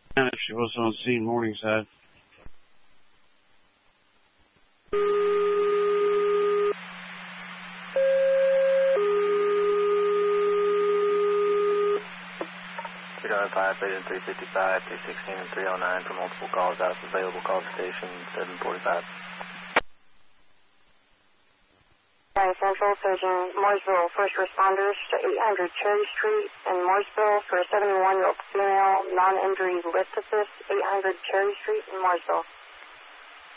And if she was on scene, Morningside. Agent 355, 316, and 309 for multiple calls out. Available call to station 745. Central, Surgeon Mooresville, first responders to 800 Cherry Street in Mooresville for a 71-year-old female, non-injury lift assist, 800 Cherry Street in Mooresville.